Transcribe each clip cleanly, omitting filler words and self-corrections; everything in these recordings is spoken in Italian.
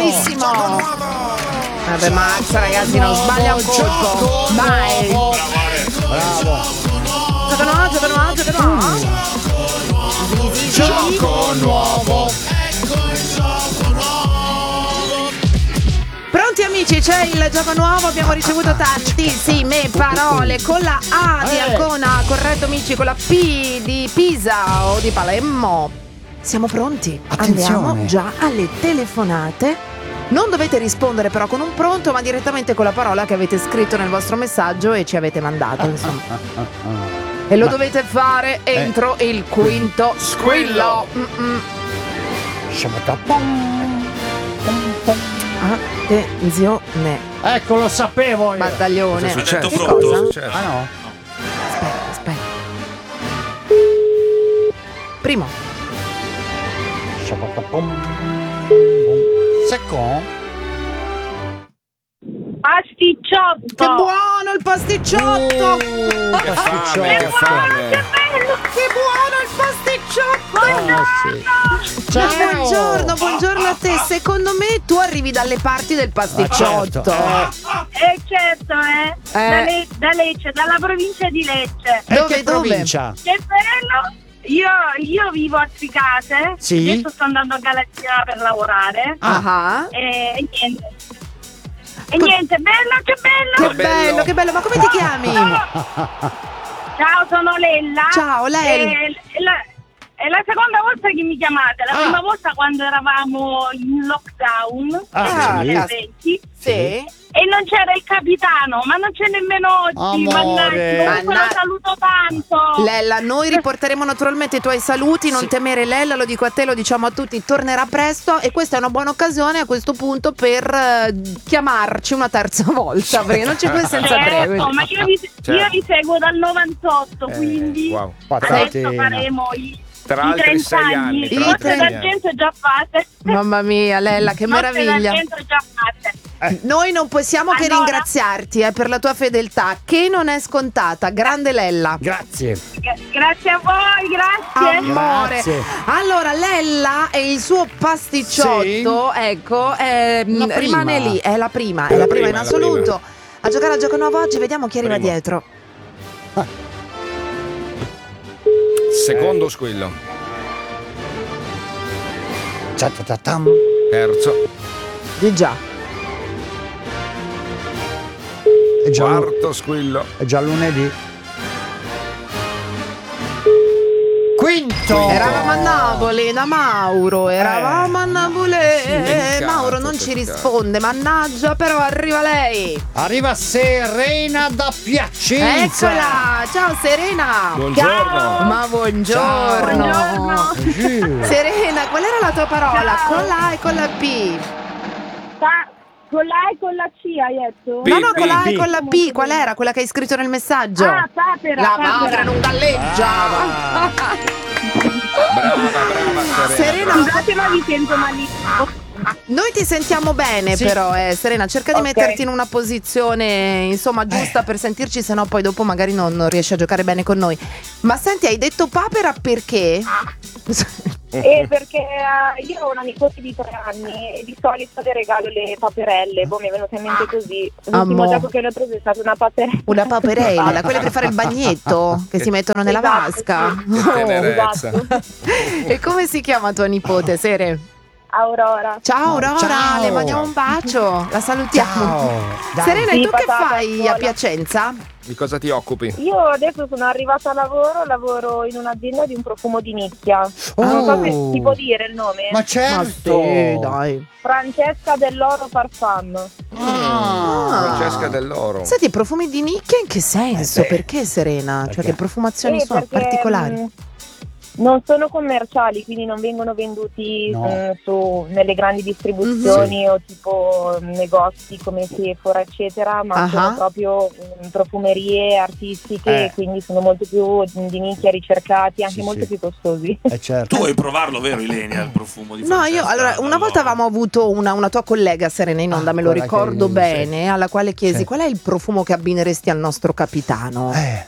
bravissimo. Vabbè, Max, ragazzi, non sbaglia un colpo. Vai. Bravo. Gioco nuovo, gioco nuovo, gioco nuovo. Gioco nuovo. Pronti amici, c'è il gioco nuovo, abbiamo ricevuto tantissime parole con la A di Ancona, corretto amici, con la P di Pisa o di Palermo. Siamo pronti? Attenzione. Andiamo già alle telefonate. Non dovete rispondere però con un pronto, ma direttamente con la parola che avete scritto nel vostro messaggio e ci avete mandato, insomma. E lo dovete fare entro il quinto squillo. Attenzione. Ecco, lo sapevo io. Battaglione. Cosa è successo? Che Pronto? cosa? Ah no? Aspetta. Primo. Secondo. Pasticciotto. Che buono il pasticciotto! Che fame, che fame. Che buono il pasticciotto! Ciao. Buongiorno a te. Secondo me tu arrivi dalle parti del pasticciotto. Certo, da Lecce, dalla provincia di Lecce. Dove? Provincia? Che bello! Io vivo a Tricase, Sì. adesso sto andando a Galazzina per lavorare Ah. e niente. E niente, bello, che bello! Che bello, ma come ti chiami? Ciao, sono Lella. Ciao, Lella. È la seconda volta che mi chiamate, la prima volta quando eravamo in lockdown, nel 20, Sì. e non c'era il capitano, ma non c'è nemmeno oggi, Amore. comunque lo saluto tanto. Lella, noi riporteremo naturalmente i tuoi saluti, non temere Lella, lo dico a te, lo diciamo a tutti, tornerà presto e questa è una buona occasione a questo punto per chiamarci una terza volta, perché non c'è più senza breve. Ma io vi seguo dal 98, quindi Wow. adesso faremo i Tra altri 30 6 anni. anni. Notte d'argento già fatte. Mamma mia, Lella, che meraviglia. Notte d'argento già fatte. Noi non possiamo che Allora? ringraziarti per la tua fedeltà, che non è scontata. Grande Lella. Grazie. Grazie a voi, grazie. Amore. Grazie. Allora, Lella e il suo pasticciotto, ecco, prima. rimane lì. È la prima prima, in la assoluto. A giocare al gioco nuovo oggi, vediamo chi arriva Primo. dietro. Secondo squillo. Ciao. Terzo. Di già. Quarto squillo. È già lunedì. Quinto. Eravamo a Napoli, da Mauro. Eravamo a Napoli. Peccato, Mauro non ci peccato. risponde, mannaggia, però arriva lei. Arriva Serena da Piacenza. Eccola. Ciao Serena. Buongiorno. Ma buongiorno. Buongiorno. Sì. Serena, qual era la tua parola? Ciao. Con la A e con la P. Con la E e con la C hai detto? P. No, con la A e P. con la P. Qual era? Quella che hai scritto nel messaggio? Ah, papera. La papera. madre non galleggia. Brava, Serena, Scusate, ma vi sento malissimo. noi ti sentiamo bene, Sì. però, Serena, cerca di Ok. metterti in una posizione, insomma, giusta per sentirci, sennò poi dopo magari non riesci a giocare bene con noi. Ma senti, hai detto papera perché? Perché io ho una nipote di 3 anni e di solito le regalo le paperelle. Mi è venuto in mente così. L'ultimo Amo. gioco che ne ho preso è stata una paperella. Una paperella, quelle per fare il bagnetto che si mettono nella Esatto, vasca. Che tenerezza. Esatto. E come si chiama tua nipote, Sere? Aurora. Ciao Aurora, Ciao. le mandiamo un bacio, la salutiamo. Ciao. Dai. Serena, e Sì, tu che patata, fai a scuola. Piacenza? Di cosa ti occupi? Io adesso sono arrivata a lavoro in un'azienda di un profumo di nicchia. Oh. Non so se si può dire il nome. Ma certo. Ma sì, dai. Francesca dell'Oro Parfum. Ah. Francesca dell'Oro. Senti, profumi di nicchia in che senso? beh. Perché Serena? Cioè Perché? che profumazioni sono Perché, particolari? Non sono commerciali, quindi non vengono venduti nelle grandi distribuzioni o tipo negozi come Sephora, eccetera, ma sono proprio profumerie artistiche, quindi sono molto più di nicchia, ricercati, anche molto più costosi. Certo. Tu vuoi provarlo, vero Ilenia, il profumo di No, Francesca? allora, una volta avevamo avuto una tua collega Serena in onda, me lo quella ricordo che- bene, alla quale chiesi Sì. qual è il profumo che abbineresti al nostro capitano?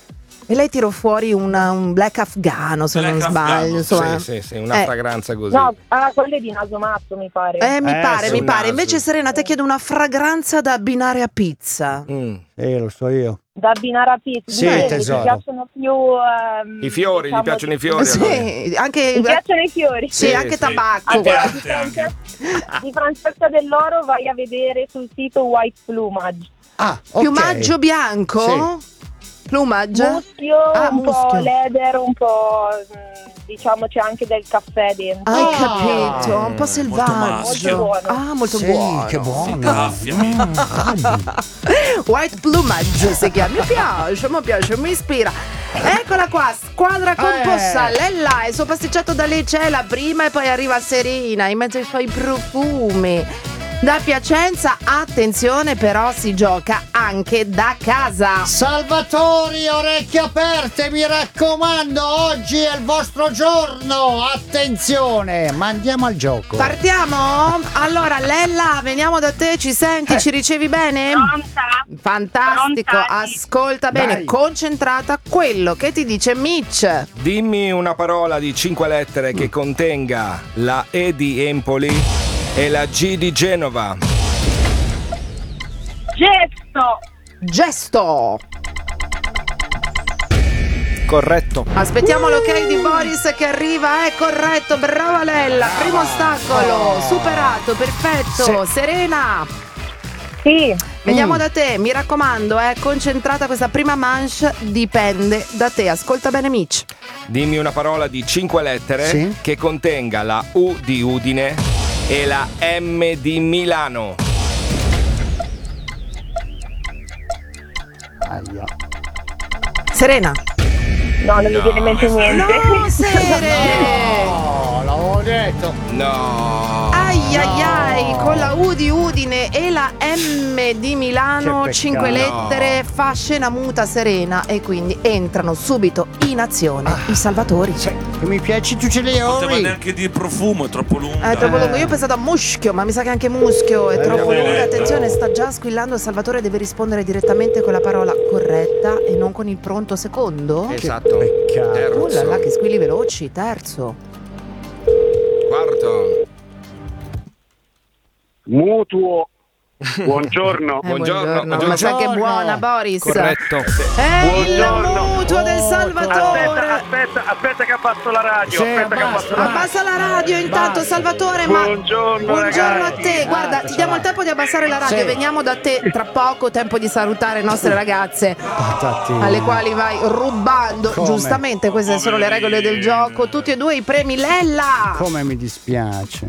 E lei tirò fuori un black afghano, se non sbaglio. Insomma. Sì, una fragranza così. No, quello è di naso matto, mi pare. Mi pare. naso. Invece Serena, te chiedo una fragranza da abbinare a pizza. Lo so io. Da abbinare a pizza. Sì, tesoro. Mi piacciono più I fiori, diciamo, gli piacciono i fiori? Sì, anche Mi piacciono i fiori. Sì, anche tabacco. Di Francesca Dell'Oro vai a vedere sul sito White Plumage. Ok. Piumaggio bianco? Plumage? Muschio, un po' leather, un po' diciamo c'è anche del caffè dentro. Hai capito? Un po' maschio. Molto buono. Molto buono. Molto Sì, buono. che buono. White Plumage si chiama. Mi piace, mi ispira. Eccola qua, squadra composta. Lella, il suo pasticciato da lei c'è la prima e poi arriva Serena in mezzo ai suoi profumi. Da Piacenza, attenzione, però si gioca anche da casa. Salvatori, orecchie aperte, mi raccomando, oggi è il vostro giorno. Attenzione, ma andiamo al gioco. Partiamo? Allora, Lella, veniamo da te, ci senti, ci ricevi bene? Pronta? Fantastico, Pronta, sì. ascolta bene, Dai. concentrata, quello che ti dice Mitch. Dimmi una parola di 5 lettere che contenga la E di Empoli e la G di Genova. Gesto. Corretto. Aspettiamo l'ok di Boris che arriva, è corretto, brava Lella, primo ostacolo, superato, perfetto. Sì. Serena, Sì. veniamo da te, mi raccomando, concentrata, questa prima manche dipende da te, ascolta bene Mitch. Dimmi una parola di 5 lettere Sì. che contenga la U di Udine e la M di Milano. Aia. Serena. No, non mi viene in mente niente. No, Sere! Oh, l'avevo detto. No. Ai, con la U di Udine e la M di Milano, Che 5 peccato. lettere, fa scena muta Serena e quindi entrano subito in azione i salvatori. Che mi piaci tu ce li Poteva ori. neanche dire profumo, è troppo lunga. È troppo lungo, io ho pensato a muschio, ma mi sa che anche muschio è troppo bene. lungo. Attenzione, sta già squillando, Salvatore deve rispondere direttamente con la parola corretta e non con il pronto secondo. Esatto. peccato. Terzo. Oh là là, che squilli veloci, terzo. Quarto. Mutuo. Buongiorno. Buongiorno. Ma sa che buona, Boris. Corretto. È il Buongiorno. mutuo del Salvatore. Aspetta che abbasso la radio. Sì, aspetta che abbassa. abbasso la radio. Abbassa la radio intanto, Salvatore. Buongiorno, Buongiorno a ragazzi. te. Guarda, ti diamo il tempo di abbassare la radio. Sì. Veniamo da te tra poco. Tempo di salutare le nostre ragazze, Patatine. alle quali vai rubando. Come? Giustamente, queste sono le regole del gioco. Tutti e due i premi Lella. Come mi dispiace.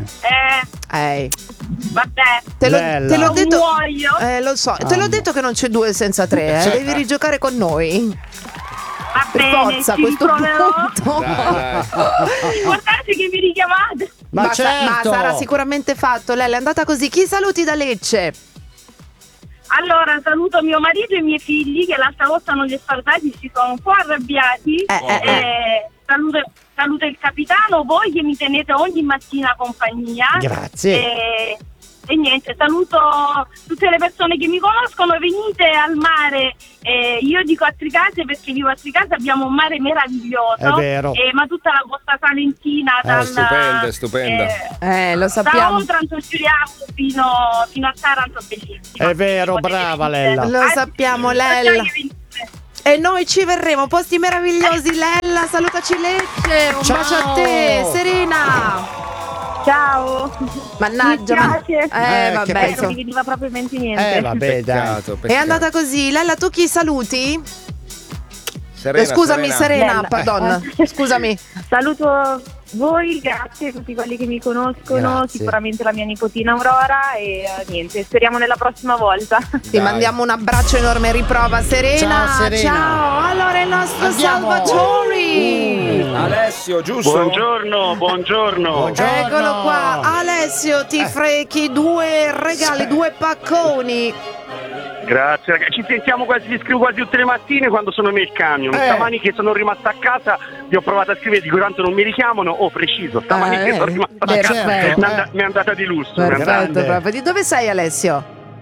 Vabbè. Te Lella. l'ho Non detto. muoio. Lo so, te l'ho detto che non c'è due senza tre. Devi rigiocare con noi. Va Per bene, forza a ci questo riproverò. punto. L'importante è che mi richiamate. Ma ma certo. sarà sicuramente fatto. Lella è andata così. Chi saluti da Lecce? Allora, saluto mio marito e i miei figli che l'altra volta non li ho salutati, si sono un po' arrabbiati. Saluto il capitano, voi che mi tenete ogni mattina compagnia. Grazie. E niente, saluto tutte le persone che mi conoscono, venite al mare, io dico a Tricase perché vivo a Tricase, abbiamo un mare meraviglioso. È vero. Ma tutta la costa salentina Stupenda. Lo da sappiamo. Otranto Giuliano fino a Taranto, bellissimo. È vero, brava Lella. Lo sappiamo, Lella. E noi ci verremo, posti meravigliosi, Lella, salutaci Lecce, un Ciao. bacio a te, Serena. Ciao. Mannaggia, Mi piace. vabbè, che Non insomma. mi veniva proprio in mente niente. Vabbè, dai. È andata così, Lella, tu chi saluti? Serena, Scusami, Serena, Lella. pardon. Scusami. Saluto voi, grazie a tutti quelli che mi conoscono, Grazie. sicuramente la mia nipotina Aurora e niente, speriamo nella prossima volta. Ti mandiamo un abbraccio enorme, riprova Serena. Ciao, Serena. Ciao. Allora il nostro Andiamo. Salvatori. Alessio, giusto? Buongiorno. Eccolo qua, Alessio, ti frechi 2 regali, 2 pacconi. Grazie ragazzi, ci sentiamo quasi, vi scrivo quasi tutte le mattine quando sono nel camion. Stamani che sono rimasto a casa vi ho provato a scrivere, dico tanto non mi richiamano. Oh, preciso, stamani che sono rimasto a casa perfetto. mi è andata di lusso. Perfetto, Grande. proprio. Di dove sei, Alessio?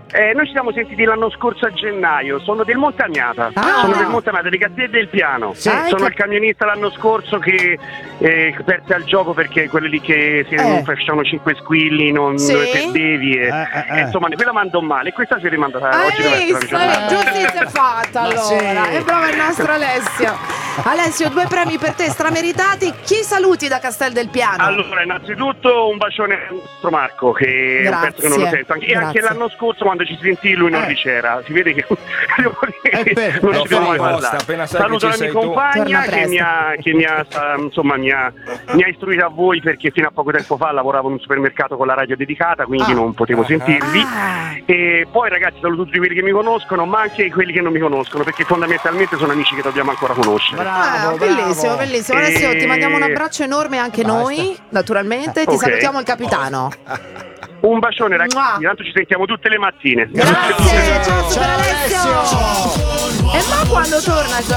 Noi ci siamo sentiti l'anno scorso a gennaio, sono del Monte Amiata, sono del Monte Amiata, di Castello del Piano. Sì. Sono il camionista l'anno scorso che perde al gioco perché quelli lì che non facevano 5 squilli, non perdevi insomma quella mandò male e questa si è rimandata oggi deve essere giustizia fatta allora. E bravo il nostro Alessio. Alessio, 2 premi per te strameritati. Chi saluti da Castel del Piano? Allora, innanzitutto un bacione al nostro Marco, che è un pezzo che non lo sento. E anche l'anno scorso quando ci sentì lui non c'era. Si vede che non ci devo mai parlare. Saluto la mia compagna che mi ha istruito a voi, perché fino a poco tempo fa lavoravo in un supermercato con la radio dedicata, quindi non potevo sentirvi. E poi ragazzi saluto tutti quelli che mi conoscono, ma anche quelli che non mi conoscono, perché fondamentalmente sono amici che dobbiamo ancora conoscere. Bellissimo. Alessio, ti mandiamo un abbraccio enorme anche noi, naturalmente. Ti salutiamo il capitano. Un bacione ragazzi, tanto ci sentiamo tutte le mattine. Grazie, ciao Alessio. E ma quando torna